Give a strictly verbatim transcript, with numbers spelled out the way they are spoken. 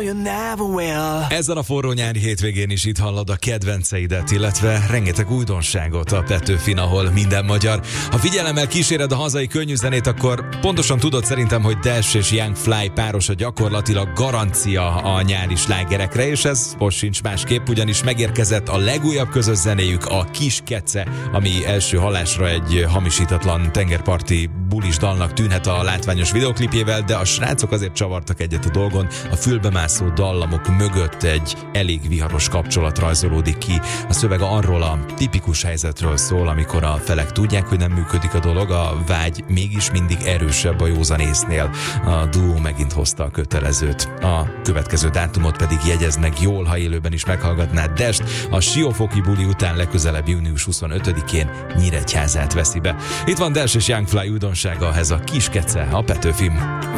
you never will. Ezen a forró nyári hétvégén is itt hallod a kedvenceidet, illetve rengeteg újdonságot a Petőfin, ahol minden magyar. Ha figyelemmel kíséred a hazai könnyű zenét, akkor pontosan tudod szerintem, hogy Dash és Young Fly párosa gyakorlatilag garancia a nyári slágerekre, és ez most sincs másképp, ugyanis megérkezett a legújabb közös zenéjük, a Kis Kece, ami első hallásra egy hamisítatlan tengerparti bulis dalnak tűnhet a látványos videoklipjével, de a srácok azért csavartak egyet a dolgon. A fülbemászó dallamok mögött egy elég viharos kapcsolat rajzolódik ki. A szöveg arról a tipikus helyzetről szól, amikor a felek tudják, hogy nem működik a dolog, a vágy mégis mindig erősebb a józanésznél. A duó megint hozta a kötelezőt. A következő dátumot pedig jegyezd meg jól, ha élőben is meghallgatnád Dest. A Siófoki buli után legközelebb június huszonötödikén Nyíregyházát veszi be. Itt van Dash és Young Fly újdonsága, ez a Kis Kece, a Petőfin.